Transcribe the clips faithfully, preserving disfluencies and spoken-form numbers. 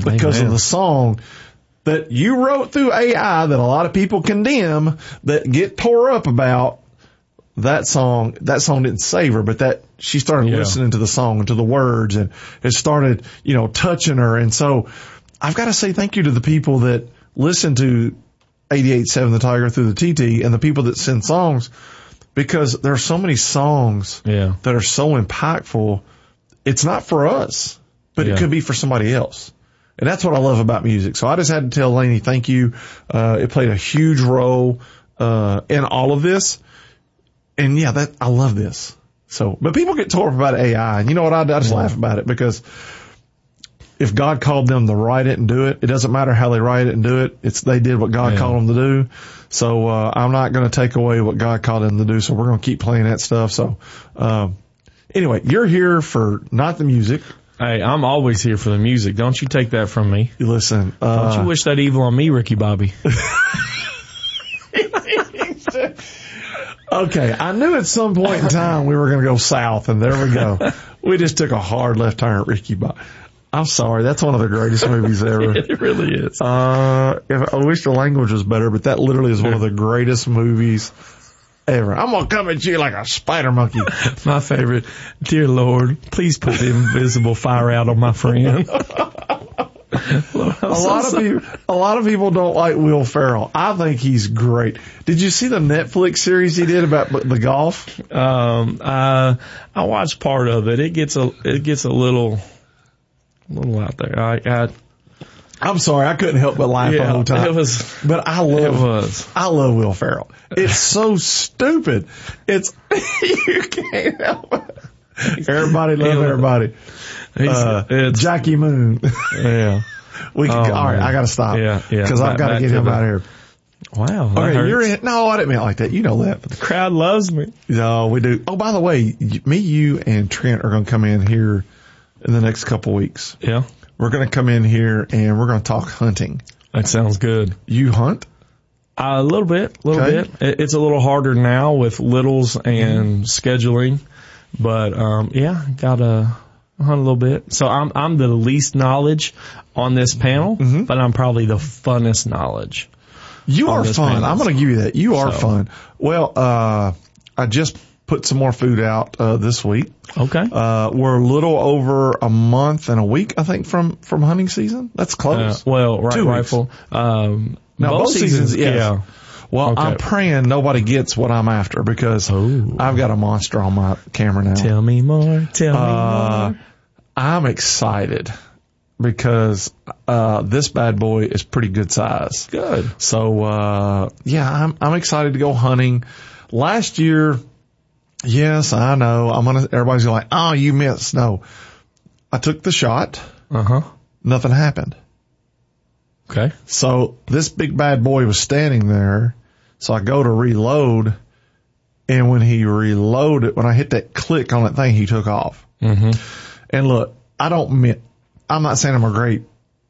because Amen. of the song that you wrote through A I that a lot of people condemn, that get tore up about. That song, that song didn't save her, but that she started Yeah. listening to the song and to the words, and it started, you know, touching her. And so I've got to say thank you to the people that listen to eighty-eight point seven The Tiger through the T T and the people that send songs, because there are so many songs Yeah. that are so impactful. It's not for us, but Yeah. it could be for somebody else. And that's what I love about music. So I just had to tell Lainey, thank you. Uh, it played a huge role, uh, in all of this. And yeah, that, I love this. So, but people get tore up about A I, and you know what? I, I just Yeah. laugh about it, because if God called them to write it and do it, it doesn't matter how they write it and do it. It's, they did what God Yeah. called them to do. So, uh, I'm not going to take away what God called them to do. So we're going to keep playing that stuff. So, um, anyway, you're here for not the music. Hey, I'm always here for the music. Don't you take that from me. You listen, uh, Don't you wish that evil on me, Ricky Bobby? okay, I knew at some point in time we were going to go south, and there we go. We just took a hard left turn at Ricky Bobby. I'm sorry, that's one of the greatest movies ever. It really is. Uh, if, I wish the language was better, but that literally is one of the greatest movies ever. I'm going to come at you like a spider monkey. My favorite. Dear Lord, please put the invisible fire out on my friend. Lord, A lot of people, a lot of people don't like Will Ferrell. I think he's great. Did you see the Netflix series he did about the golf? Um, uh, I watched part of it. It gets a, it gets a little, little out there. I, I I'm sorry, I couldn't help but laugh the yeah, whole time. it was, But I love, it was. I love Will Ferrell. It's so stupid. It's, you can't help it. Everybody love Yeah. everybody. He's, Uh, it's, Jackie Moon. yeah. We can, Oh, all right, man. I gotta stop. Yeah, yeah. Cause I've Back- got to back get to him the- out of here. Wow. that Okay, hurts. you're in, no, I didn't mean it like that. You know that. The crowd loves me. No, we do. Oh, by the way, y- me, you, and Trent are going to come in here in the next couple weeks. Yeah. We're going to come in here and we're going to talk hunting. That sounds good. You hunt? Uh, a little bit, a little Okay. bit. It, it's a little harder now with littles and scheduling, but um, yeah, gotta hunt a little bit. So I'm I'm the least knowledge on this panel, Mm-hmm. but I'm probably the funnest knowledge. You On are this fun. panel. I'm going to give you that. You are So. fun. Well, uh, I just put some more food out, uh, this week. Okay. Uh, we're a little over a month and a week, I think, from, from hunting season. That's Uh, close. well, right, Two weeks. rifle. Um, Now, both seasons, yes. yeah. Well, Okay. I'm praying nobody gets what I'm after, because Oh. I've got a monster on my camera now. Tell me more. Tell Uh, me more. I'm excited because, uh, this bad boy is pretty good size. Good. So, uh, yeah, I'm, I'm excited to go hunting. Last year, yes, I know, I'm gonna, everybody's gonna like, oh, you missed. No. I took the shot. Uh huh. Nothing happened. Okay. So this big bad boy was standing there. So I go to reload, and when he reloaded, when I hit that click on that thing, he took off. Mm-hmm. And look, I don't mi I'm not saying I'm a great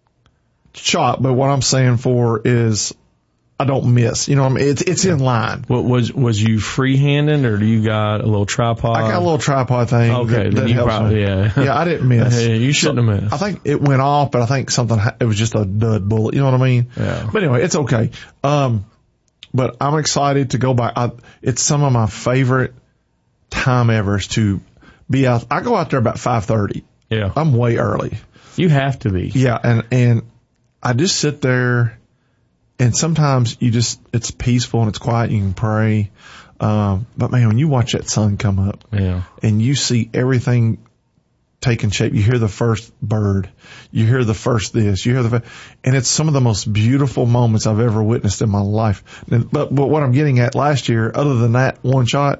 shot, but what I'm saying for is I don't miss. You know what I mean? It's, it's in line. What was was you freehanding, or do you got a little tripod? I got a little tripod thing. Okay, that, then that you helps probably me. yeah. Yeah, I didn't miss. Hey, you shouldn't have missed. I think it went off, but I think something, ha- it was just a dud bullet. You know what I mean? Yeah. But anyway, it's okay. Um, but I'm excited to go back. I, it's some of my favorite time ever is to be out. I go out there about five thirty. Yeah. I'm way early. You have to be. Yeah. And, and I just sit there, and sometimes you just, it's peaceful and it's quiet. You can pray. Um, but man, when you watch that sun come up, Yeah. and you see everything taking shape, you hear the first bird, you hear the first this, you hear the, and it's some of the most beautiful moments I've ever witnessed in my life. And, but, but what I'm getting at, last year, other than that one shot,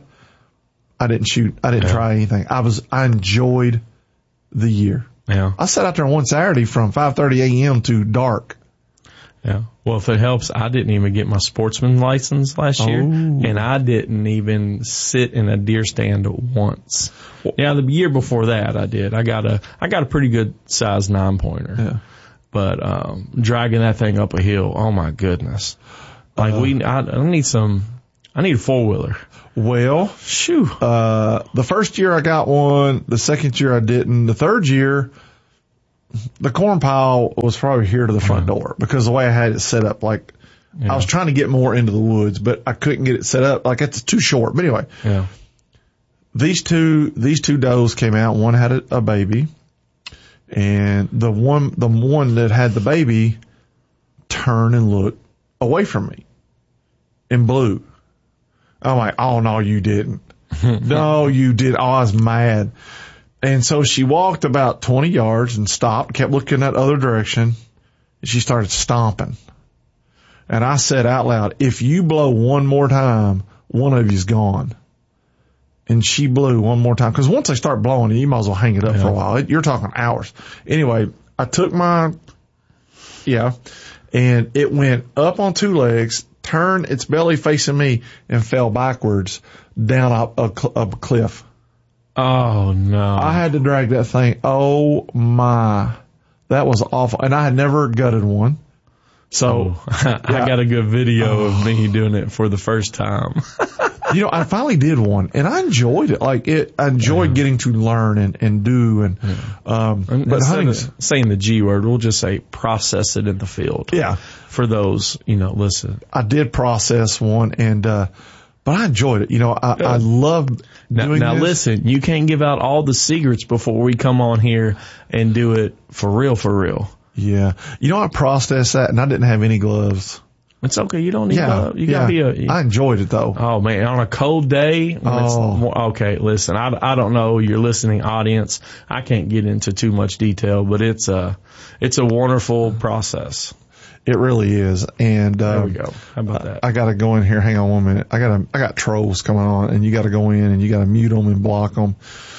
I didn't shoot. I didn't Yeah. try anything. I was, I enjoyed the year. Yeah. I sat out there one Saturday from five thirty a.m. to dark. Yeah. Well, if it helps, I didn't even get my sportsman license last year, Oh. and I didn't even sit in a deer stand once. Yeah, the year before that I did. I got a I got a pretty good size nine pointer. Yeah. But um dragging that thing up a hill, oh my goodness! Like Uh, we, I, I need some. I need a four wheeler. Well, Shoo. uh, the first year I got one, the second year I didn't, the third year, the corn pile was probably here to the front Uh-huh. door because the way I had it set up, like Yeah. I was trying to get more into the woods, but I couldn't get it set up. Like it's too short. But anyway, Yeah. these two, these two does came out. One had a, a baby, and the one, the one that had the baby turned and looked away from me and blew. I'm like, oh no, you didn't. No, you did. Oh, I was mad. And so she walked about twenty yards and stopped, kept looking that other direction, and she started stomping. And I said out loud, if you blow one more time, one of you's gone. And she blew one more time. Because once they start blowing, you might as well hang it up Yeah. for a while. You're talking hours. Anyway, I took my, yeah, and it went up on two legs, turned its belly facing me, and fell backwards down a, a, cl- a cliff. Oh no. I had to drag that thing. Oh my. That was awful. And I had never gutted one. So, Oh, I got a good video of me doing it for the first time. you know, I finally did one and I enjoyed it. Like it, I enjoyed Yeah. getting to learn and, and do and, um, And but instead hunting, of saying the G word, we'll just say process it in the field. yeah, For those, you know, listen. I did process one and, uh, but I enjoyed it. You know, I, I love Now, doing now this. listen, you can't give out all the secrets before we come on here and do it for real, for real. Yeah. You know, I processed that and I didn't have any gloves. It's okay. You don't need Yeah. gloves. You yeah. gotta be a, I enjoyed it though. oh man, on a cold day. when it's Oh. more- okay, listen, I, I don't know your listening audience. I can't get into too much detail, but it's a, it's a wonderful process. It really is. And, There um, we go. How about that? I gotta go in here. Hang on one minute. I gotta, I got trolls coming on and you gotta go in and you gotta mute them and block them.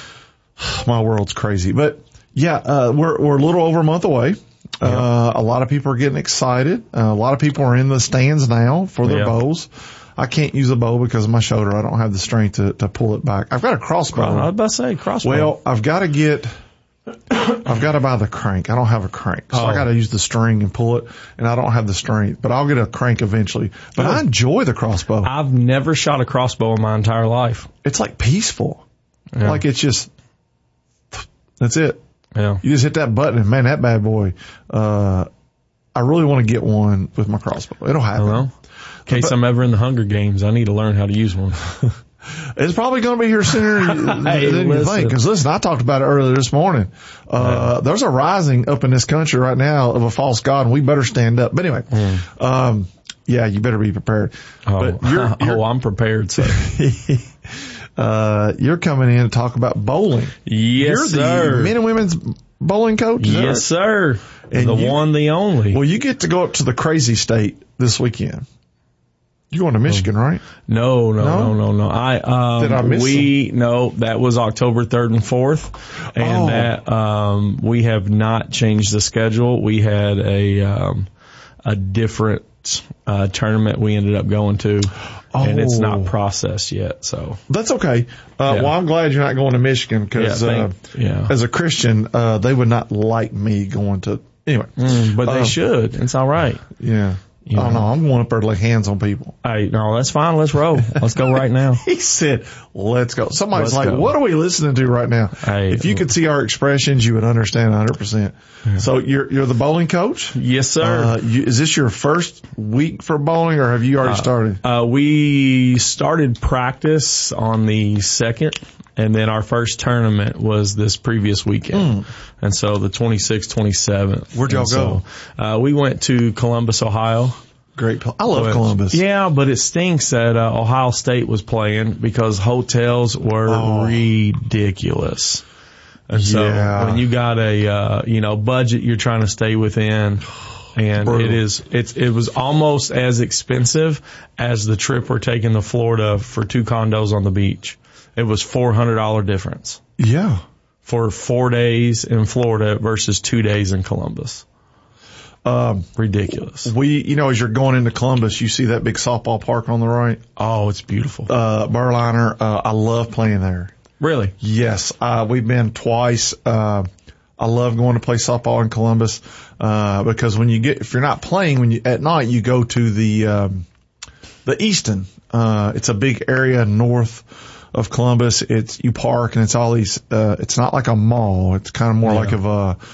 My world's crazy. But yeah, uh, we're, we're a little over a month away. Uh, a lot of people are getting excited. Uh, a lot of people are in the stands now for their Yeah. bows. I can't use a bow because of my shoulder. I don't have the strength to, to pull it back. I've got a crossbow. I was about to say crossbow. Well, I've got to get, I've got to buy the crank. I don't have a crank. So Oh. I got to use the string and pull it, and I don't have the strength. But I'll get a crank eventually. But I enjoy the crossbow. I've never shot a crossbow in my entire life. It's like peaceful. Yeah. Like it's just, that's it. Yeah. You just hit that button and man, that bad boy, uh, I really want to get one with my crossbow. It'll happen. Well, in case I'm ever in the Hunger Games, I need to learn how to use one. It's probably going to be here sooner than Hey, you listen. think. Because listen, I talked about it earlier this morning. Uh, there's a rising up in this country right now of a false god, and we better stand up. But anyway, um, yeah, you better be prepared. Oh, But you're, you're, oh I'm prepared, sir. uh, you're coming in to talk about bowling. Yes, You're sir. the men and women's bowling coach. Is that Yes, sir. And the you- one, the only. right? Well, you get to go up to the crazy state this weekend. You're going to Michigan, right? No, no, No? no, no, no. I, um, Did I miss we, no, that was October third and fourth. And Oh. that, um, we have not changed the schedule. We had a, um, a different, uh, tournament we ended up going to. And it's Oh. not processed yet, so. That's okay. Uh, Yeah. well, I'm glad you're not going to Michigan because, Yeah, uh, thank- yeah. as a Christian, uh, they would not like me going to, anyway. Mm, but they Um, should. It's all right. Yeah. You I don't know. know. I'm going up there to lay hands on people. Hey, no, that's fine. Let's roll. Let's go right now. He said, let's go. Somebody's Let's like, go. what are we listening to right now? Hey, if you could see our expressions, you would understand one hundred percent. So you're, you're the bowling coach? Yes, sir. Uh, you, is this your first week for bowling or have you already started? Uh, we started practice on the second, and then our first tournament was this previous weekend. And so the twenty-sixth, twenty-seventh. Hmm. Where'd y'all And so, uh, we went to Columbus, Ohio. Great. pl- I love But- Columbus. Yeah, but it stinks that uh, Ohio State was playing because hotels were Oh. ridiculous. And so Yeah. when you got a, uh, you know, budget you're trying to stay within, and Brutal. it is, it's, it was almost as expensive as the trip we're taking to Florida for two condos on the beach. It was four hundred dollars difference Yeah. for four days in Florida versus two days in Columbus. Um, Ridiculous. we, you know, as you're going into Columbus, you see that big softball park on the right. Oh, it's beautiful. Uh, Berliner, uh, I love playing there. Really? Yes, uh, we've been twice. Uh, I love going to play softball in Columbus, uh, because when you get, if you're not playing, when you, at night, you go to the, um, the Easton. Uh, it's a big area north of Columbus. It's, you park and it's all these, uh, it's not like a mall. It's kind of more Yeah. like of a,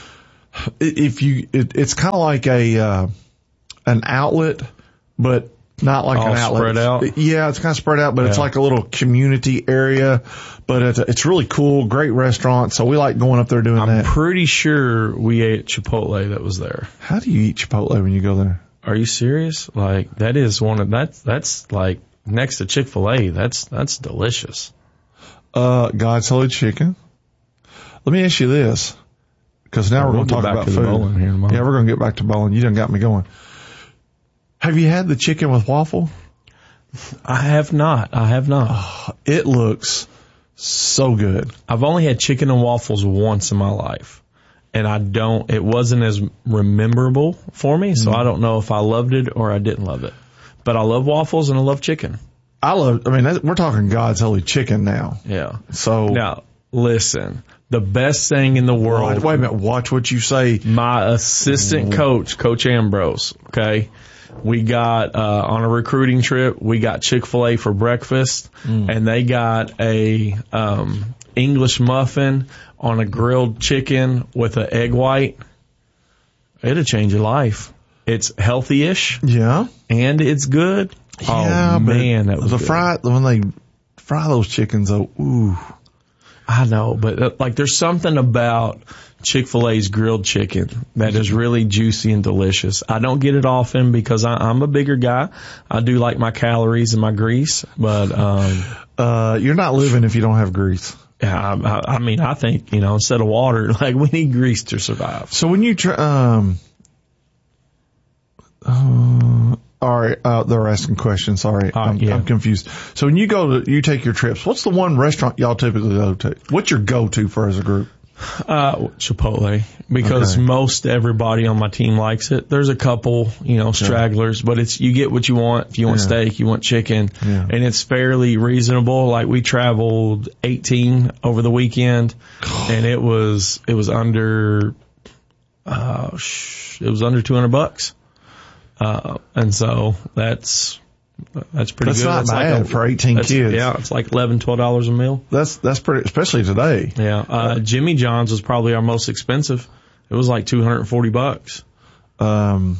If you, it, it's kind of like a, uh, an outlet, but not like All an outlet. spread out? Yeah, it's kind of spread out, but it's Yeah. like a little community area. But it's, it's really cool, great restaurant. So we like going up there doing I'm that. pretty sure we ate Chipotle that was there. How do you eat Chipotle when you go there? Are you serious? Like, that is one of, that's, that's like next to Chick-fil-A. That's, that's delicious. Uh, God's Holy Chicken. Let me ask you this, because now we're We'll going to get talk back about to the food. bowling here in a moment. Yeah, we're going to get back to bowling. You done got me going. Have you had the chicken with waffle? I have not. I have not. It looks so good. I've only had chicken and waffles once in my life. And I don't, it wasn't as memorable for me, so I don't know if I loved it or I didn't love it. But I love waffles and I love chicken. I love, I mean, that, we're talking God's Holy Chicken now. Yeah. So, Now, listen, the best thing in the world. wait, wait a minute, watch what you say. My assistant coach, Coach Ambrose, okay? We got, uh, on a recruiting trip, we got Chick-fil-A for breakfast, and they got a, um, English muffin on a grilled chicken with an egg white. It'll change your life. It's healthy-ish, Yeah. and it's good. Yeah, Oh, but man, that was the good. fry, when they fry those chickens though, ooh. I know, but uh, like there's something about Chick-fil-A's grilled chicken that is really juicy and delicious. I don't get it often because I, I'm a bigger guy. I do like my calories and my grease, but um, Uh, you're not living if you don't have grease. yeah, I, I, I mean, I think, you know, instead of water, like we need grease to survive. So when you try, um, uh, all right, uh, they're asking questions. Sorry, Uh, I'm, yeah. I'm confused. So when you go to, you take your trips, what's the one restaurant y'all typically go to? What's your go-to for as a group? Uh, Chipotle, because Okay. most everybody on my team likes it. There's a couple, you know, stragglers, but it's, you get what you want. If you want Yeah. steak, you want chicken, Yeah. and it's fairly reasonable. Like we traveled eighteen over the weekend and it was, it was under, uh, sh- it was under two hundred bucks. Uh, and so that's, that's pretty That's good. not It's like bad a- for eighteen that's- kids. Yeah. It's like eleven, twelve dollars a meal. That's, that's pretty, especially today. Yeah. Uh, Jimmy John's was probably our most expensive. It was like two hundred forty bucks. Um,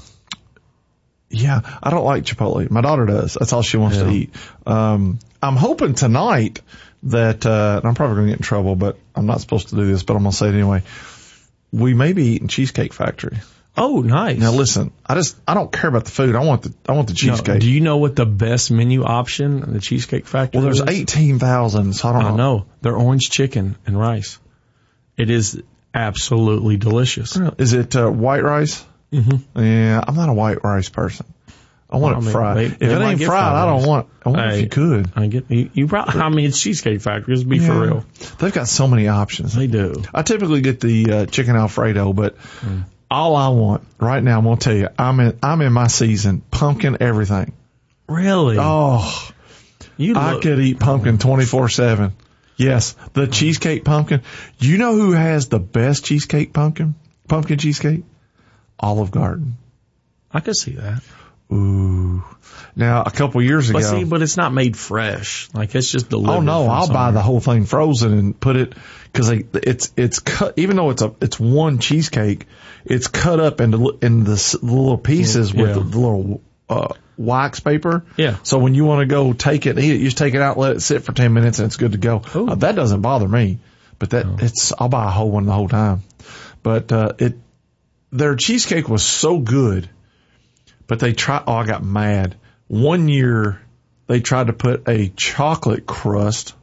yeah, I don't like Chipotle. My daughter does. That's all she wants Yeah. to eat. Um, I'm hoping tonight that, uh, and I'm probably going to get in trouble, but I'm not supposed to do this, but I'm going to say it anyway. We may be eating Cheesecake Factory. Oh, nice. Now listen, I just, I don't care about the food. I want the, I want the No, cheesecake. do you know what the best menu option in the Cheesecake Factory well, there's is? eighteen thousand, so I don't I know. know. They're orange chicken and rice. It is absolutely delicious. Is it, uh, white rice? Mm-hmm. Yeah, I'm not a white rice person. I want Well, it I mean, fried. they- if they it might ain't get fried, fried I don't rice. want, I wonder if Hey. you could. I get you. You probably. I mean, it's Cheesecake Factory. Let's be for Yeah. real. They've got so many options. They do. I typically get the uh, chicken Alfredo, but all I want right now, I'm gonna tell you, I'm in I'm in my season, pumpkin everything. Really? Oh, you I look, could eat pumpkin twenty-four seven. Yes, the cheesecake pumpkin. You know who has the best cheesecake pumpkin? Pumpkin cheesecake? Olive Garden. I could see that. Ooh. Now, a couple years ago. But see, but it's not made fresh. Like it's just delivered. Oh no, from I'll buy somewhere. the whole thing frozen and put it, cause they, it's, it's cut, even though it's a, it's one cheesecake, it's cut up into, in the s- little pieces with Yeah. the, the little, uh, wax paper. Yeah. So when you want to go take it and eat it, you just take it out, let it sit for ten minutes and it's good to go. Ooh. Uh, that doesn't bother me, but that, it's, I'll buy a whole one the whole time. But, uh, it, their cheesecake was so good, but they tried, oh, I got mad. One year, they tried to put a chocolate crust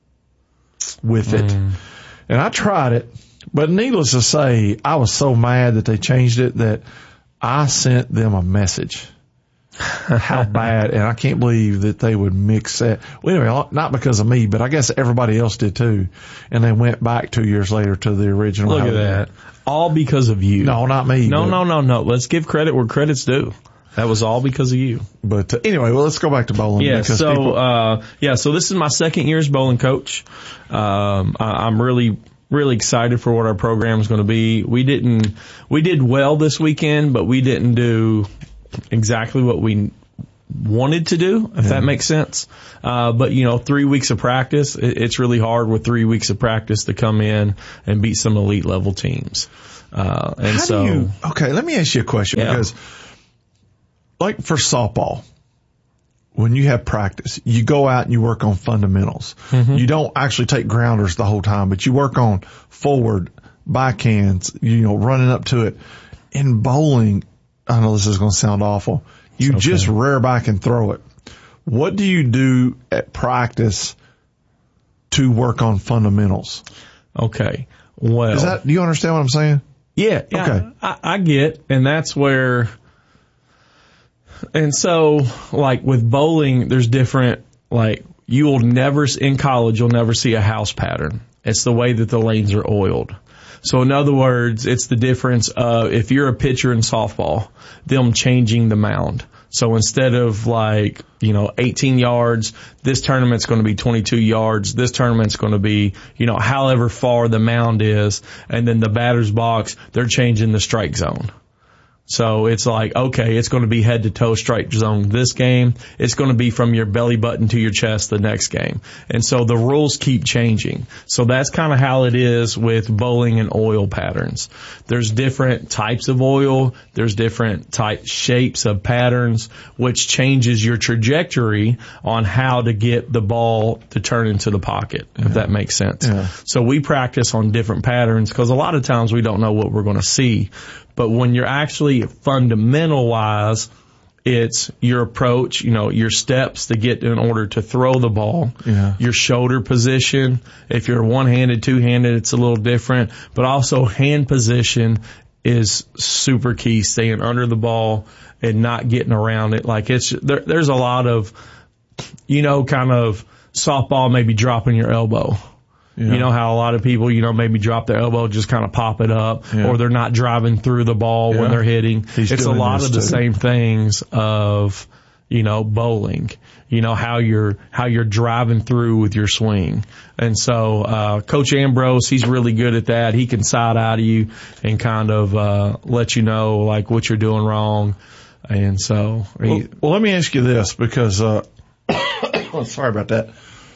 with it. Mm. And I tried it, but needless to say, I was so mad that they changed it that I sent them a message. How bad, and I can't believe that they would mix that. Well, anyway, not because of me, but I guess everybody else did too. And they went back two years later to the original. Look at that. All because of you. No, not me. No, but, no, no, no. Let's give credit where credit's due. That was all because of you. But uh, anyway, well, let's go back to bowling. Yeah. because So, people- uh, yeah. So this is my second year as bowling coach. Um, I, I'm really, really excited for what our program is going to be. We didn't, we did well this weekend, but we didn't do exactly what we wanted to do, if that makes sense. Uh, but you know, three weeks of practice, it, it's really hard with three weeks of practice to come in and beat some elite level teams. Uh, and How so, do you, okay, let me ask you a question Yeah. because like for softball, when you have practice, you go out and you work on fundamentals. Mm-hmm. You don't actually take grounders the whole time, but you work on forward, backhands, you know, running up to it. In bowling, I know this is going to sound awful. You Okay. just rear back and throw it. What do you do at practice to work on fundamentals? okay. Well, Is that, do you understand what I'm saying? yeah, yeah, Okay. I, I get, and that's where, and so like with bowling, there's different, like you will never, in college, you'll never see a house pattern. It's the way that the lanes are oiled. So in other words, it's the difference of if you're a pitcher in softball, them changing the mound. So instead of like, you know, eighteen yards, this tournament's going to be twenty-two yards. This tournament's going to be, you know, however far the mound is. And then the batter's box, they're changing the strike zone. So it's like, okay, it's going to be head to toe strike zone this game. It's going to be from your belly button to your chest the next game. And so the rules keep changing. So that's kind of how it is with bowling and oil patterns. There's different types of oil. There's different type shapes of patterns, which changes your trajectory on how to get the ball to turn into the pocket, if that makes sense. Yeah. So we practice on different patterns because a lot of times we don't know what we're going to see. But when you're actually fundamental wise, it's your approach, you know, your steps to get in order to throw the ball, Yeah. your shoulder position. If you're one-handed, two-handed, it's a little different. But also hand position is super key, staying under the ball and not getting around it. Like it's, there, there's a lot of, you know, kind of softball maybe dropping your elbow. Yeah. You know how a lot of people, you know, maybe drop their elbow, just kind of pop it up, Yeah. or they're not driving through the ball Yeah. when they're hitting. He's It's a doing lot this of the too. same things of, you know, bowling. You know, how you're, how you're driving through with your swing. And so, uh, Coach Ambrose, he's really good at that. He can side eye to you and kind of, uh, let you know, like, what you're doing wrong. And so, he, Well, well, let me ask you this because, uh, sorry about that.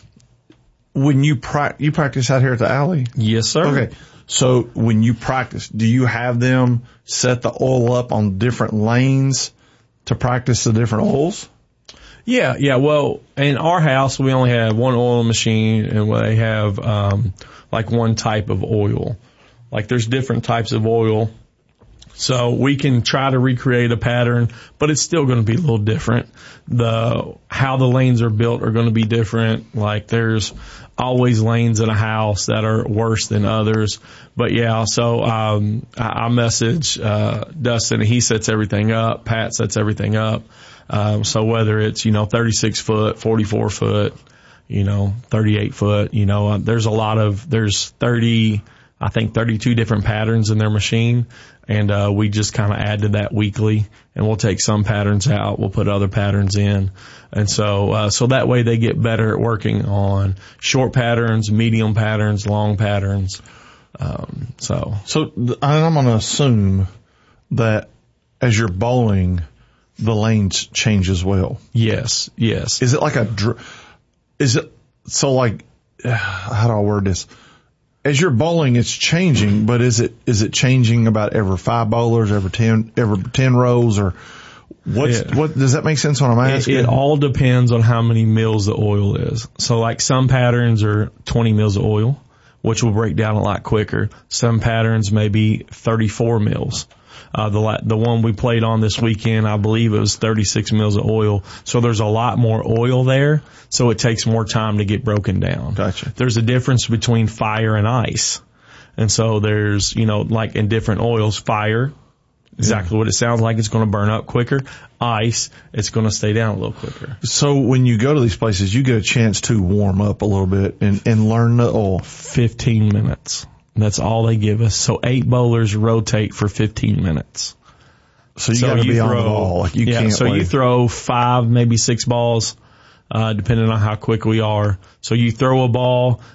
When you pra- you practice out here at the alley? yes, sir. Okay. So when you practice, do you have them set the oil up on different lanes to practice the different oils? Yeah, yeah. Well, in our house, we only have one oil machine, and they have um, like one type of oil. Like there's different types of oil, so we can try to recreate a pattern, but it's still going to be a little different. The how the lanes are built are going to be different. Like there's always lanes in a house that are worse than others. But yeah, so um, I, I message uh, Dustin, and he sets everything up. Pat sets everything up. Um, so whether it's, you know, thirty-six foot, forty-four foot, you know, thirty-eight foot, you know, uh, there's a lot of, there's thirty, I think thirty-two different patterns in their machine. And, uh, we just kind of add to that weekly, and we'll take some patterns out. We'll put other patterns in. And so, uh, so that way they get better at working on short patterns, medium patterns, long patterns. Um, so. So th- I'm going to assume that as you're bowling, the lanes change as well. Yes, yes. Is it like a, dr- is it, so like, how do I word this? As you're bowling, it's changing, but is it, is it changing about every five bowlers, every ten, every ten rows, or what's, Yeah. what, does that make sense what I'm It, asking? it all depends on how many mils the oil is. So like some patterns are twenty mils of oil, which will break down a lot quicker. Some patterns may be thirty-four mils. Uh, the la- the one we played on this weekend, I believe it was thirty-six mils of oil. So there's a lot more oil there. So it takes more time to get broken down. Gotcha. There's a difference between fire and ice. And so there's, you know, like in different oils, fire, exactly what it sounds like. It's going to burn up quicker. Ice, it's going to stay down a little quicker. So when you go to these places, you get a chance to warm up a little bit and, and learn the oil. fifteen minutes. That's all they give us. So eight bowlers rotate for fifteen minutes. So you So got to you be on the throw- ball. Like you yeah, can't so wait. you throw five, maybe six balls, uh, depending on how quick we are. So you throw a ball.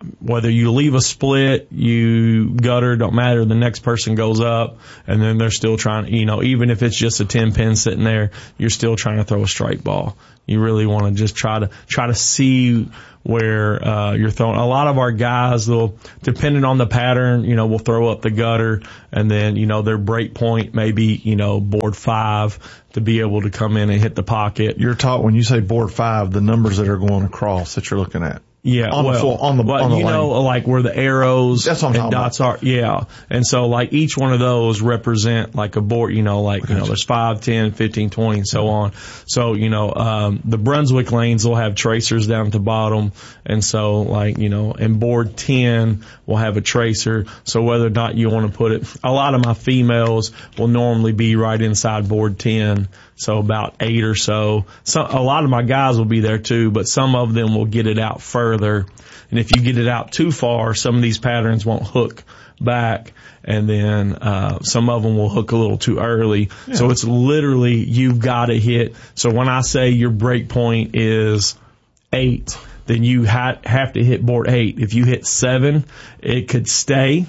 whether you leave a split, you gutter, don't matter. The next person goes up, and then they're still trying, you know, even if it's just a ten pin sitting there, you're still trying to throw a strike ball. You really want to just try to, try to see where, uh, you're throwing. A lot of our guys will, depending on the pattern, you know, will throw up the gutter, and then, you know, their break point may be, you know, board five to be able to come in and hit the pocket. You're taught when you say board five, the numbers that are going across that you're looking at. Yeah, on well, the floor, on the, but on the you lane. know, like where the arrows That's what I'm and talking dots about. are. Yeah. And so like each one of those represent like a board, you know, like, you know, there's five, ten, fifteen, twenty and so on. So, you know, um, the Brunswick lanes will have tracers down at the bottom. And so like, you know, and board ten will have a tracer. So whether or not you want to put it, a lot of my females will normally be right inside board ten. So about eight or so. So a lot of my guys will be there too, but some of them will get it out further. And if you get it out too far, some of these patterns won't hook back, and then uh some of them will hook a little too early. Yeah. So it's literally you've got to hit. So when I say your break point is eight, then you ha- have to hit board eight. If you hit seven, it could stay,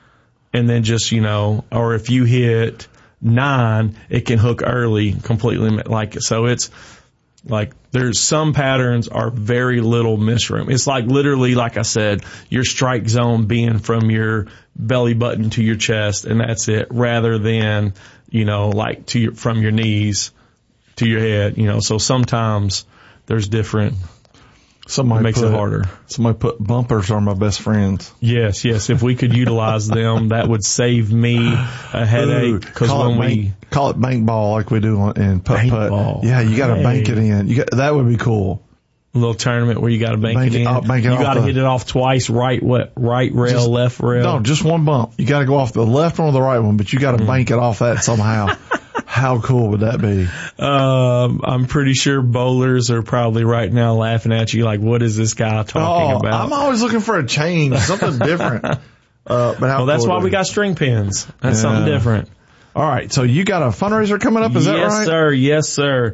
and then just, you know, or if you hit nine, it can hook early completely. Like, so it's like there's some patterns are very little misroom. It's like literally, like I said, your strike zone being from your belly button to your chest, and that's it, rather than, you know, like to your, from your knees to your head, you know. So sometimes there's different. Somebody it makes put, it harder. Somebody put bumpers are my best friends. Yes, yes. If we could utilize them, that would save me a headache. Because when bank, we call it bank ball like we do in putt bank putt. Ball. Yeah, you got to hey. bank it in. You got, that would be cool. A little tournament where you got to bank, bank it in. It, bank it you got to the, hit it off twice. Right, what? Right rail, just, left rail. No, just one bump. You got to go off the left one or the right one, but you got to mm. bank it off that somehow. How cool would that be? Um, I'm pretty sure bowlers are probably right now laughing at you like, what is this guy talking oh, about? I'm always looking for a change, something different. Uh, but how well, that's cool why we got string pins. That's yeah. something different. All right. So you got a fundraiser coming up. Is yes, that right? Yes, sir. Yes, sir.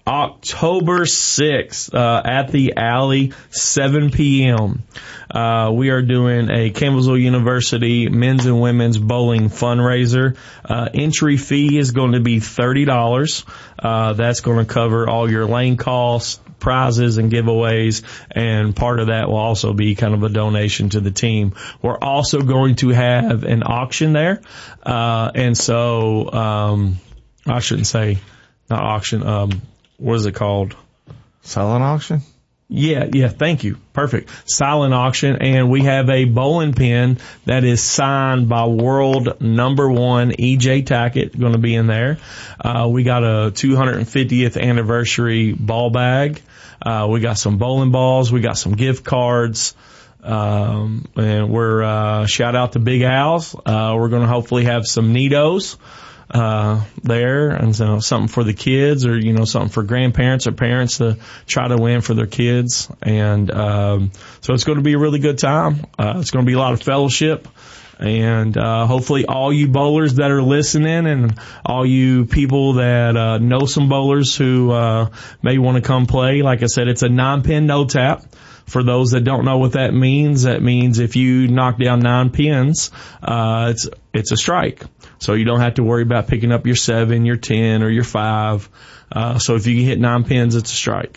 October sixth, uh, at the Alley, seven p.m. Uh, we are doing a Campbellsville University men's and women's bowling fundraiser. Uh, entry fee is going to be thirty dollars. Uh, that's going to cover all your lane costs, prizes and giveaways, and part of that will also be kind of a donation to the team. We're also going to have an auction there. Uh, and so, um, I shouldn't say not auction, um, what is it called? Silent auction? Yeah, yeah, thank you. Perfect. Silent auction. And we have a bowling pin that is signed by world number one E J Tackett going to be in there. Uh, we got a two hundred fiftieth anniversary ball bag. Uh, we got some bowling balls. We got some gift cards. Um, and we're, uh, shout out to Big Al's. Uh, we're going to hopefully have some Neatos uh there, and so something for the kids, or you know, something for grandparents or parents to try to win for their kids. And um so it's going to be a really good time. Uh it's going to be a lot of fellowship, and uh hopefully all you bowlers that are listening, and all you people that uh know some bowlers who uh may want to come play. Like I said, it's a nine pin no tap. For those that don't know what that means, that means if you knock down nine pins, uh, it's, it's a strike. So you don't have to worry about picking up your seven, your ten, or your five. Uh, so if you can hit nine pins, it's a strike.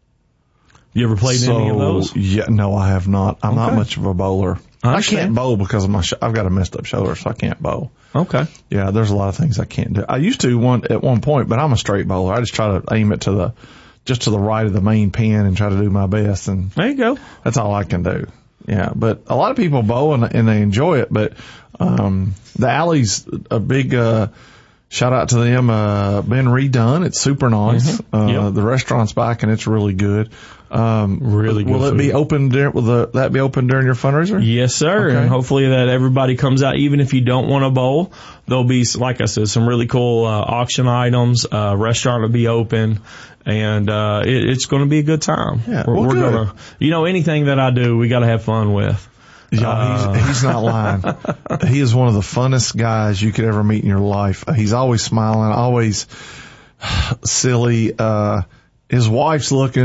You ever played so, any of those? Yeah, no, I have not. I'm okay. not much of a bowler. I, I can't bowl because of my, sh- I've got a messed up shoulder, so I can't bowl. Okay. Yeah, there's a lot of things I can't do. I used to one, at one point, but I'm a straight bowler. I just try to aim it to the, just to the right of the main pin and try to do my best. And there you go. That's all I can do. Yeah. But a lot of people bowl and, and they enjoy it. But, um, the Alley's a big, uh, shout out to them, uh, been redone. It's super nice. Mm-hmm. Uh, yep. the restaurant's back and it's really good. Um, really good. Will it food. be open during, will the, that be open during your fundraiser? Yes, sir. Okay. And hopefully that everybody comes out, even if you don't want to bowl. There'll be, like I said, some really cool, uh, auction items. Uh, restaurant will be open, and, uh, it, it's going to be a good time. Yeah. We're, well, we're good. gonna, you know, anything that I do, we got to have fun with. Yeah, uh, he's, he's not lying. He is one of the funnest guys you could ever meet in your life. He's always smiling, always silly. Uh, his wife's looking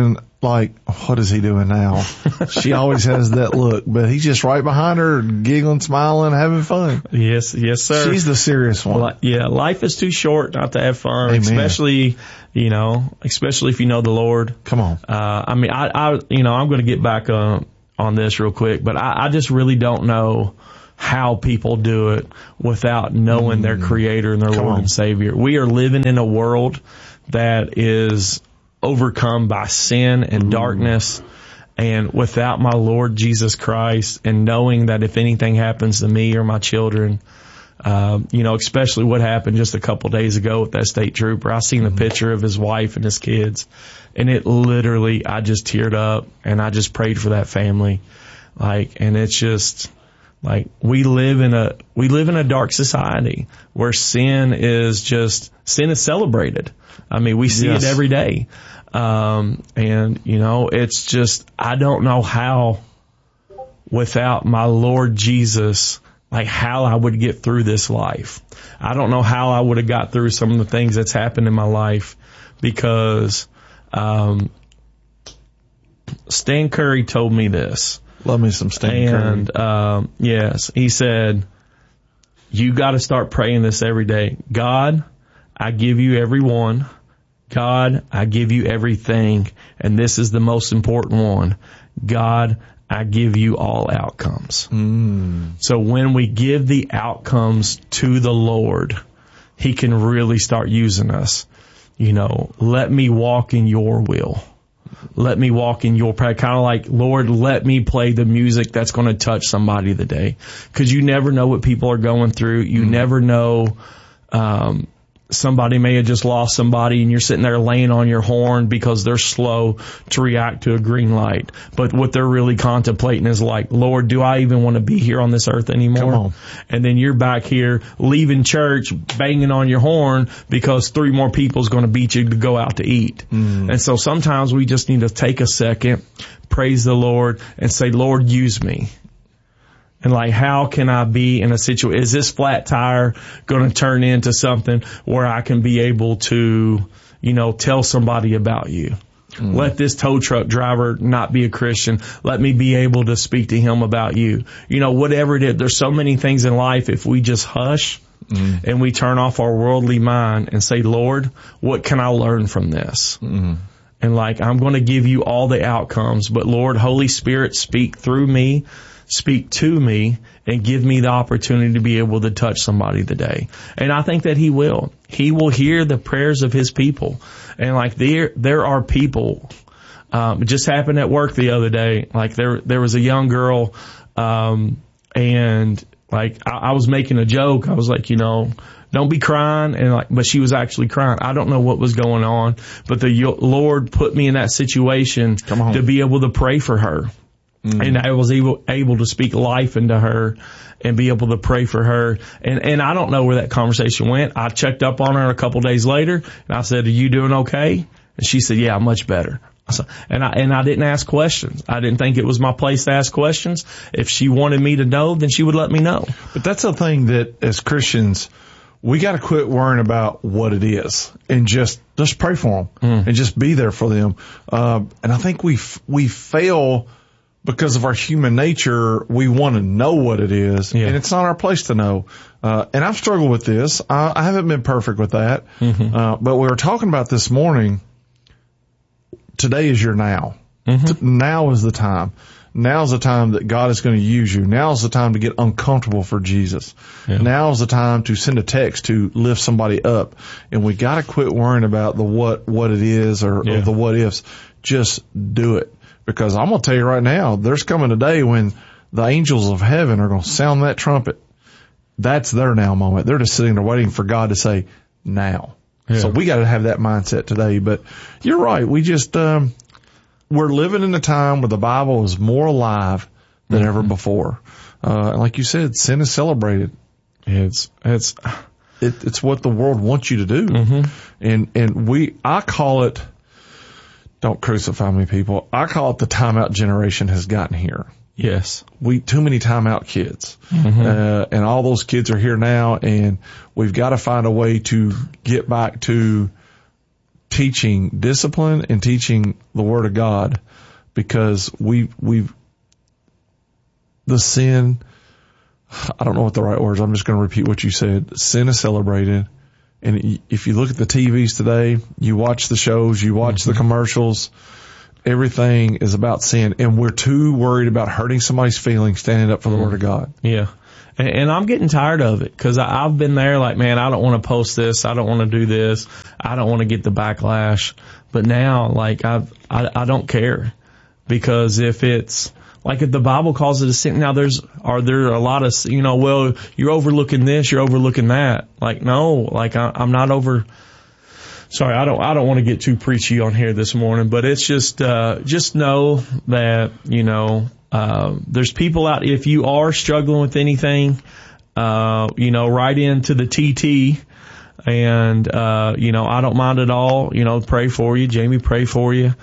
like, what is he doing now? She always has that look, but he's just right behind her, giggling, smiling, having fun. Yes, yes, sir. She's the serious one. Li- yeah, life is too short not to have fun, Amen. especially, you know, especially if you know the Lord. Come on. Uh, I mean, I, I, you know, I'm going to get back on, on this real quick, but I, I just really don't know how people do it without knowing mm. their Creator and their Come Lord on. and Savior. We are living in a world that is overcome by sin and mm. darkness. And without my Lord Jesus Christ, and knowing that if anything happens to me or my children, um, you know, especially what happened just a couple days ago with that state trooper, I seen the mm. picture of his wife and his kids, and it literally, I just teared up, and I just prayed for that family. Like, and it's just, like, we live in a, we live in a dark society where sin is just, sin is celebrated. I mean, we see yes. it every day. Um, and, you know, it's just, I don't know how without my Lord Jesus, like how I would get through this life. I don't know how I would have got through some of the things that's happened in my life because, um, Stan Curry told me this. Love me some Stan Curry. And, um, yes, he said, you got to start praying this every day. God, I give you everyone. God, I give you everything. And this is the most important one. God, I give you all outcomes. Mm. So when we give the outcomes to the Lord, He can really start using us. You know, let me walk in your will. Let me walk in your prayer. Kind of like, Lord, let me play the music that's going to touch somebody today. Because you never know what people are going through. You mm. never know, um, somebody may have just lost somebody and you're sitting there laying on your horn because they're slow to react to a green light. But what they're really contemplating is like, Lord, do I even want to be here on this earth anymore? Come on. And then you're back here leaving church, banging on your horn because three more people's going to beat you to go out to eat. Mm. And so sometimes we just need to take a second, praise the Lord, and say, Lord, use me. And like, how can I be in a situation? Is this flat tire going to turn into something where I can be able to, you know, tell somebody about you? Mm. Let this tow truck driver not be a Christian. Let me be able to speak to him about you. You know, whatever it is. There's so many things in life. If we just hush mm. and we turn off our worldly mind and say, Lord, what can I learn from this? Mm. And like, I'm going to give you all the outcomes, but Lord, Holy Spirit, speak through me. Speak to me and give me the opportunity to be able to touch somebody today. And I think that He will. He will hear the prayers of His people. And like there, there are people, um, it just happened at work the other day. Like there, there was a young girl, um, and like I, I was making a joke. I was like, you know, don't be crying. And like, but she was actually crying. I don't know what was going on, but the Lord put me in that situation to be able to pray for her. Mm. And I was able, able to speak life into her and be able to pray for her. And, and I don't know where that conversation went. I checked up on her a couple days later and I said, are you doing okay? And she said, yeah, much better. So, and I, and I didn't ask questions. I didn't think it was my place to ask questions. If she wanted me to know, then she would let me know. But that's the thing that as Christians, we got to quit worrying about what it is and just, just pray for them mm. and just be there for them. Uh, and I think we, we fail because of our human nature. We want to know what it is, yeah. and it's not our place to know. Uh, and I've struggled with this. I, I haven't been perfect with that. Mm-hmm. Uh, but we were talking about this morning. Today is your now. Mm-hmm. T- now is the time. Now's the time that God is going to use you. Now's the time to get uncomfortable for Jesus. Yeah. Now's the time to send a text to lift somebody up. And we got to quit worrying about the what, what it is or, yeah. or the what ifs. Just do it. Because I'm going to tell you right now, there's coming a day when the angels of heaven are going to sound that trumpet. That's their now moment. They're just sitting there waiting for God to say now. Yeah. So we got to have that mindset today. But you're right. We just, um, we're living in a time where the Bible is more alive than mm-hmm. ever before. Uh, and like you said, sin is celebrated. It's, it's, it, it's what the world wants you to do. Mm-hmm. And, and we, I call it, don't crucify me, people. I call it the timeout generation has gotten here. Yes. We, too many timeout kids. Mm-hmm. Uh, and all those kids are here now, and we've got to find a way to get back to teaching discipline and teaching the Word of God, because we, we, the sin, I don't know what the right words, I'm just going to repeat what you said. Sin is celebrated. And if you look at the T Vs today, you watch the shows, you watch mm-hmm. the commercials, everything is about sin. And we're too worried about hurting somebody's feelings standing up for the mm-hmm. Word of God. Yeah. And, and I'm getting tired of it, because I've been there like, man, I don't want to post this. I don't want to do this. I don't want to get the backlash. But now, like, I've, I, I don't care, because if it's, like if the Bible calls it a sin, now there's, are there a lot of, you know, well, you're overlooking this, you're overlooking that. Like, no, like I, I'm not over, sorry, I don't, I don't want to get too preachy on here this morning, but it's just, uh, just know that, you know, uh, there's people out, if you are struggling with anything, uh, you know, write into the T T. And, uh, you know, I don't mind at all, you know, pray for you. Jamie, pray for you.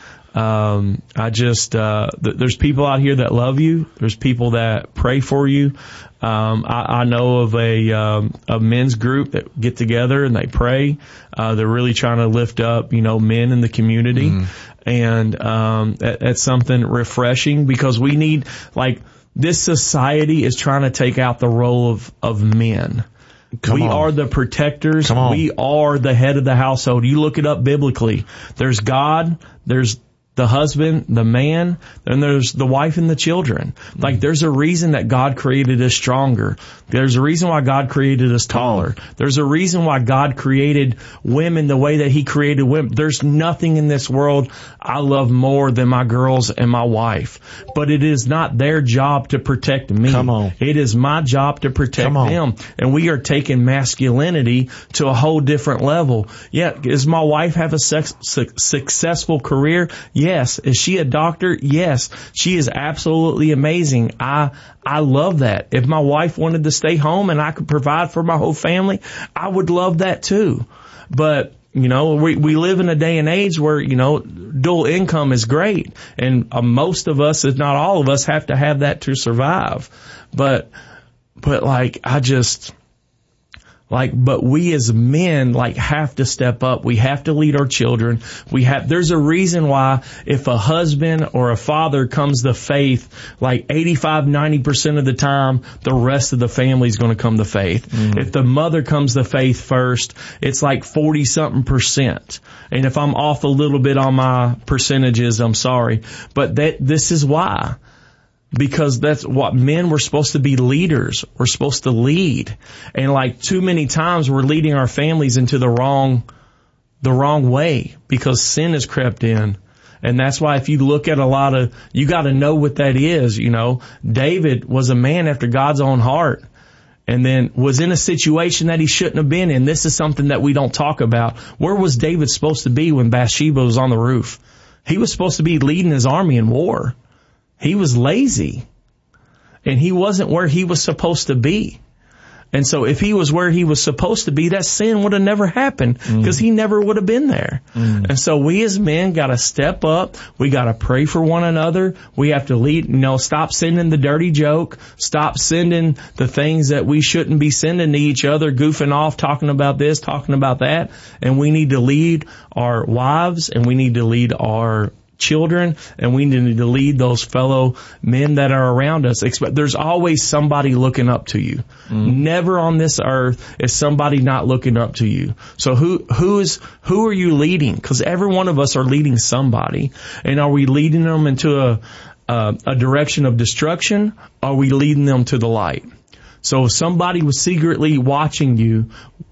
Um, I just, uh, th- there's people out here that love you. There's people that pray for you. Um, I, I know of a, um, a men's group that get together and they pray. Uh, they're really trying to lift up, you know, men in the community. Mm. And, um, that, that's something refreshing, because we need, like, this society is trying to take out the role of, of men. Come we on. Are the protectors. We are the head of the household. You look it up biblically. There's God. There's the husband, the man, and there's the wife and the children. Like, there's a reason that God created us stronger. There's a reason why God created us taller. There's a reason why God created women the way that He created women. There's nothing in this world I love more than my girls and my wife. But it is not their job to protect me. Come on. It is my job to protect them. And we are taking masculinity to a whole different level. Yeah, does my wife have a sex, su- successful career? Yes. Is she a doctor? Yes. She is absolutely amazing. I, I love that. If my wife wanted to stay home and I could provide for my whole family, I would love that too. But, you know, we, we live in a day and age where, you know, dual income is great. And uh, most of us, if not all of us, have to have that to survive. But, but like, I just, Like, but we as men, like, have to step up. We have to lead our children. We have, there's a reason why if a husband or a father comes to faith, like eighty-five, ninety percent of the time, the rest of the family is going to come to faith. Mm-hmm. If the mother comes to faith first, it's like forty something percent. And if I'm off a little bit on my percentages, I'm sorry. But that, this is why. Because that's what men were supposed to be, leaders. We're supposed to lead. And like too many times we're leading our families into the wrong, the wrong way because sin has crept in. And that's why if you look at a lot of, you got to know what that is, you know. David was a man after God's own heart and then was in a situation that he shouldn't have been in. This is something that we don't talk about. Where was David supposed to be when Bathsheba was on the roof? He was supposed to be leading his army in war. He was lazy, and he wasn't where he was supposed to be. And so if he was where he was supposed to be, that sin would have never happened because mm. he never would have been there. Mm. And so we as men got to step up. We got to pray for one another. We have to lead, you know, stop sending the dirty joke. Stop sending the things that we shouldn't be sending to each other, goofing off, talking about this, talking about that. And we need to lead our wives, and we need to lead our children, and we need to lead those fellow men that are around us. There's always somebody looking up to you. Mm. Never on this earth is somebody not looking up to you. So who, who is, who are you leading? Because every one of us are leading somebody. And are we leading them into a, a, a direction of destruction? Or are we leading them to the light? So if somebody was secretly watching you,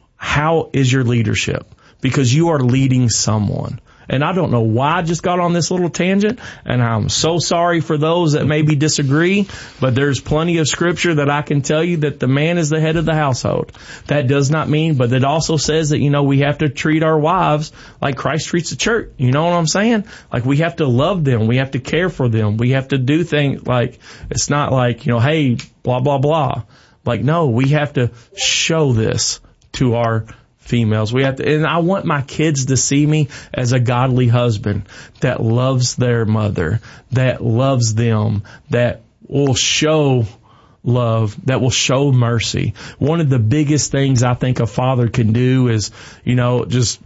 how is your leadership? Because you are leading someone. And I don't know why I just got on this little tangent, and I'm so sorry for those that maybe disagree, but there's plenty of scripture that I can tell you that the man is the head of the household. That does not mean, but it also says that, you know, we have to treat our wives like Christ treats the church. You know what I'm saying? Like, we have to love them. We have to care for them. We have to do things like, it's not like, you know, hey, blah, blah, blah. Like, no, we have to show this to our females. We have to, and I want my kids to see me as a godly husband that loves their mother, that loves them, that will show love, that will show mercy. One of the biggest things I think a father can do is, you know, just,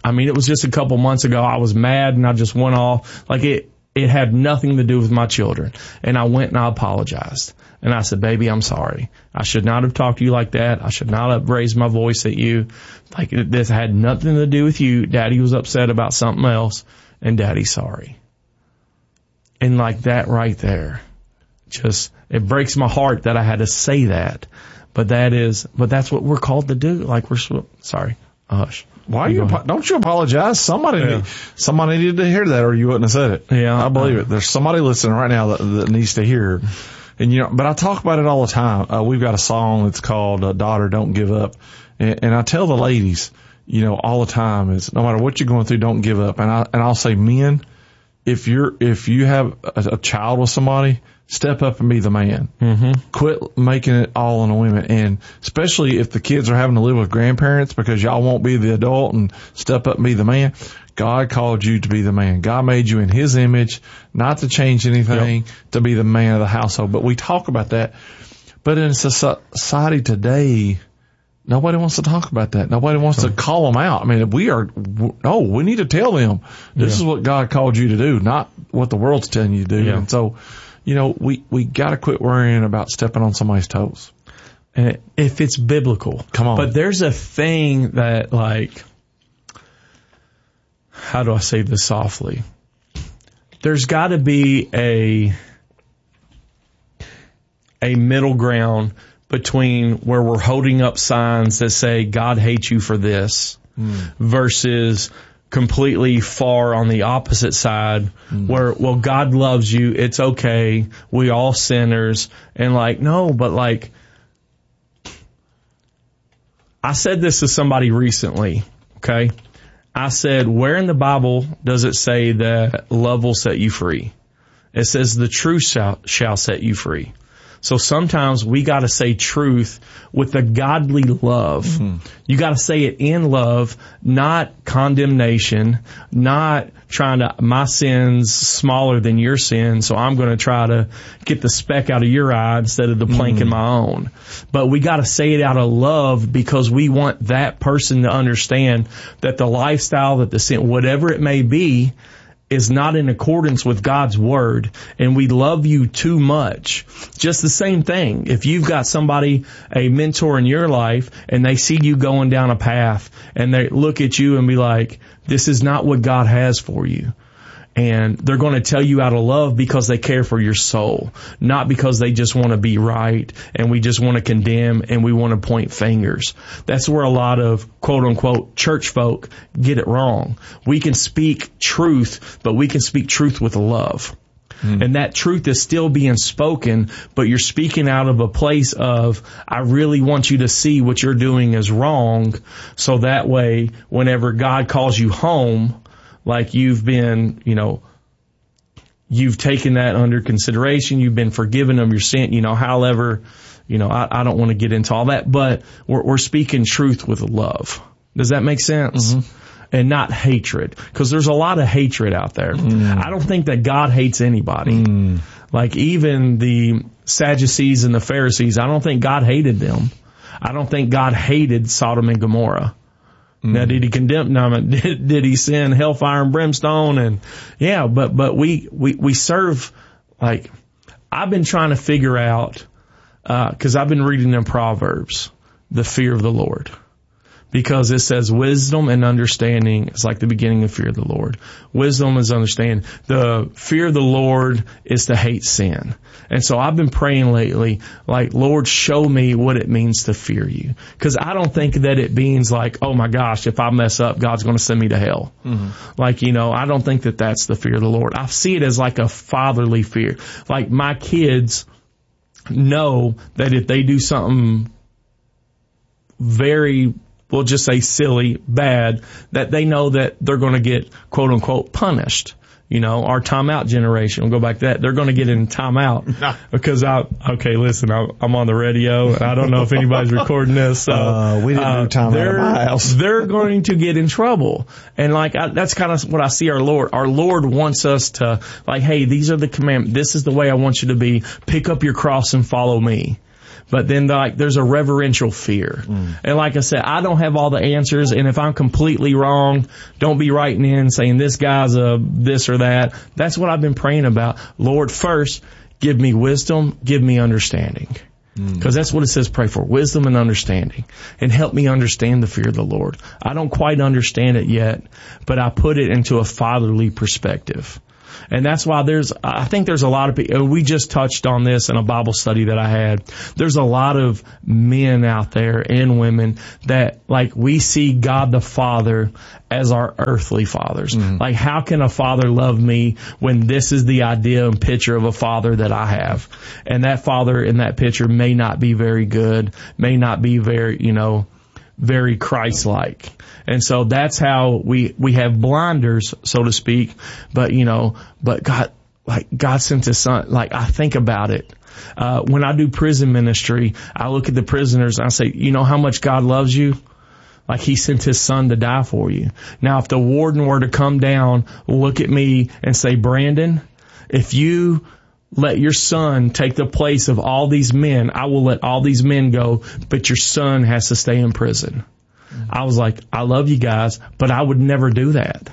I mean, it was just a couple months ago. I was mad and I just went off. Like it, it had nothing to do with my children. And I went and I apologized. And I said, baby, I'm sorry. I should not have talked to you like that. I should not have raised my voice at you. Like this had nothing to do with you. Daddy was upset about something else and Daddy's sorry. And like that right there, just, it breaks my heart that I had to say that. But that is, but that's what we're called to do. Like we're, sorry, hush. Why you, you don't you apologize? Somebody, yeah. need, somebody needed to hear that or you wouldn't have said it. Yeah. I believe uh, it. There's somebody listening right now that, that needs to hear. And you know, but I talk about it all the time. Uh, we've got a song that's called uh, Daughter, Don't Give Up. And, and I tell the ladies, you know, all the time is no matter what you're going through, don't give up. And I, and I'll say, men, if you're, if you have a, a child with somebody, step up and be the man. Mm-hmm. Quit making it all on the women. And especially if the kids are having to live with grandparents because y'all won't be the adult and step up and be the man. God called you to be the man. God made you in his image, not to change anything, yep. to be the man of the household. But we talk about that. But in society today, nobody wants to talk about that. Nobody wants to call them out. I mean, we are, no, we need to tell them this yeah. is what God called you to do, not what the world's telling you to do. Yeah. And so, you know, we, we got to quit worrying about stepping on somebody's toes. And if it's biblical. Come on. But there's a thing that, like, how do I say this softly? There's got to be a a middle ground between where we're holding up signs that say God hates you for this mm. versus completely far on the opposite side mm. where, well, God loves you. It's okay. We all sinners. And like, no, but like, I said this to somebody recently. Okay. I said, where in the Bible does it say that love will set you free? It says the truth shall, shall set you free. So sometimes we got to say truth with a godly love. Mm-hmm. You got to say it in love, not condemnation, not trying to, my sin's smaller than your sin, so I'm going to try to get the speck out of your eye instead of the plank mm-hmm. in my own. But we got to say it out of love because we want that person to understand that the lifestyle, that the sin, whatever it may be, is not in accordance with God's word, and we love you too much. Just the same thing. If you've got somebody, a mentor in your life, and they see you going down a path, and they look at you and be like, this is not what God has for you. And they're going to tell you out of love because they care for your soul, not because they just want to be right and we just want to condemn and we want to point fingers. That's where a lot of quote unquote church folk get it wrong. We can speak truth, but we can speak truth with love. Mm. And that truth is still being spoken, but you're speaking out of a place of, I really want you to see what you're doing is wrong. So that way, whenever God calls you home, like you've been, you know, you've taken that under consideration. You've been forgiven of your sin, you know, however, you know, I, I don't want to get into all that, but we're, we're speaking truth with love. Does that make sense? Mm-hmm. And not hatred. Because there's a lot of hatred out there. Mm. I don't think that God hates anybody. Mm. Like even the Sadducees and the Pharisees, I don't think God hated them. I don't think God hated Sodom and Gomorrah. Now, did he condemn them? Did, did he send hellfire and brimstone? And yeah, but, but we, we, we serve, like, I've been trying to figure out, uh, cause I've been reading in Proverbs, the fear of the Lord. Because it says wisdom and understanding is like the beginning of fear of the Lord. Wisdom is understanding. The fear of the Lord is to hate sin. And so I've been praying lately, like, Lord, show me what it means to fear you. Because I don't think that it means like, oh my gosh, if I mess up, God's going to send me to hell. Mm-hmm. Like, you know, I don't think that that's the fear of the Lord. I see it as like a fatherly fear. Like my kids know that if they do something very, we'll just say silly, bad, that they know that they're going to get quote unquote punished. You know, our timeout generation, we'll go back to that. They're going to get in timeout because I, okay, listen, I, I'm on the radio and I don't know if anybody's recording this. So, uh, we didn't uh, do timeout at my house. They're going to get in trouble. And like, I, that's kind of what I see our Lord. Our Lord wants us to like, hey, these are the commandments. This is the way I want you to be. Pick up your cross and follow me. but then like there's a reverential fear. Mm. And like I said, I don't have all the answers, and if I'm completely wrong, don't be writing in saying this guy's a this or that. That's what I've been praying about. Lord, first, give me wisdom, give me understanding. Because that's what it says, pray for, wisdom and understanding. And help me understand the fear of the Lord. I don't quite understand it yet, but I put it into a fatherly perspective. And that's why there's, I think there's a lot of people, we just touched on this in a Bible study that I had. There's a lot of men out there and women that, like, we see God the Father as our earthly fathers. Mm-hmm. Like, how can a father love me when this is the idea and picture of a father that I have? And that father in that picture may not be very good, may not be very, you know, very Christ-like. And so that's how we, we have blinders, so to speak. But, you know, but God, like, God sent his son. Like, I think about it. Uh, when I do prison ministry, I look at the prisoners and I say, you know how much God loves you? Like, he sent his son to die for you. Now, if the warden were to come down, look at me and say, Brandon, if you let your son take the place of all these men, I will let all these men go, but your son has to stay in prison. I was like, I love you guys, but I would never do that.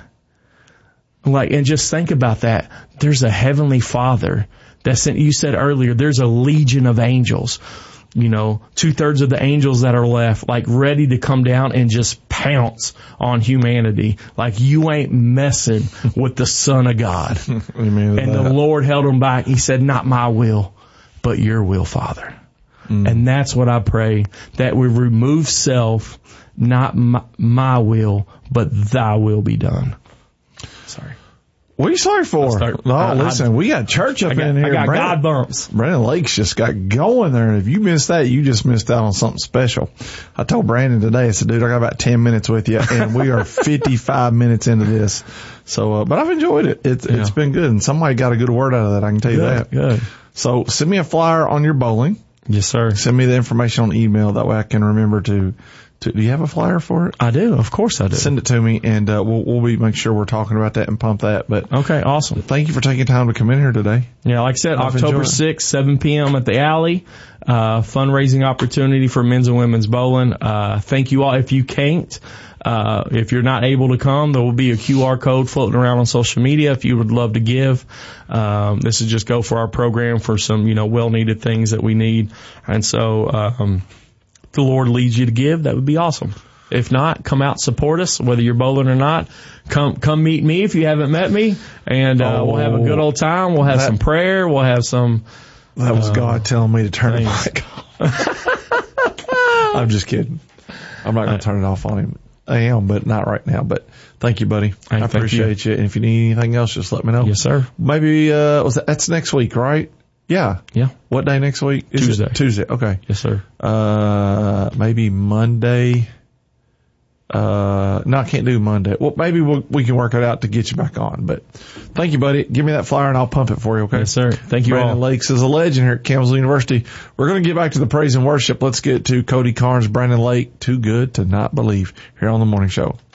Like, and just think about that. There's a heavenly Father that sent, you said earlier, there's a legion of angels, you know, two thirds of the angels that are left, like ready to come down and just pounce on humanity. Like, you ain't messing with the Son of God. And that. The Lord held him back. He said, not my will, but your will, Father. Mm. And that's what I pray, that we remove self. Not my, my will, but thy will be done. Sorry. What are you sorry for? Start, no, uh, listen, I, we got church up got, in here. I got Brandon, God bumps. Brandon Lakes just got going there. And if you missed that, you just missed out on something special. I told Brandon today, I said, dude, I got about ten minutes with you, and we are fifty-five minutes into this. So, uh, but I've enjoyed it. It's, yeah. It's been good. And somebody got a good word out of that. I can tell you good, that. Good. So send me a flyer on your bowling. Yes, sir. Send me the information on email. That way I can remember to, to, do you have a flyer for it? I do. Of course I do. Send it to me, and uh, we'll, we'll be make sure we're talking about that and pump that. But okay, awesome. Thank you for taking time to come in here today. Yeah, like I said, I've October sixth, seven p.m. at the Alley. Uh, fundraising opportunity for men's and women's bowling. Uh, thank you all. If you can't, uh, if you're not able to come, there will be a Q R code floating around on social media if you would love to give. Um, this is just go for our program for some, you know, well-needed things that we need. And so, um, if the Lord leads you to give, that would be awesome. If not, come out, support us, whether you're bowling or not. Come, come meet me if you haven't met me, and uh, oh, we'll have a good old time. We'll have that, some prayer. We'll have some. That was uh, God telling me to turn it back off. I'm just kidding. I'm not going to turn it off on him. I am, but not right now. But thank you, buddy. Hey, I appreciate you. you. And if you need anything else, just let me know. Yes, sir. Maybe uh, was that, that's next week, right? Yeah. Yeah. What day next week? Is Tuesday. It? Tuesday. Okay. Yes, sir. Uh, maybe Monday. Uh, no, I can't do Monday. Well, maybe we'll, we can work it out to get you back on. But thank you, buddy. Give me that flyer and I'll pump it for you, okay? Yes, sir. Thank you Brandon all. Lakes is a legend here at Campbellsville University. We're going to get back to the praise and worship. Let's get to Cody Carnes, Brandon Lake, Too Good to Not Believe, here on The Morning Show.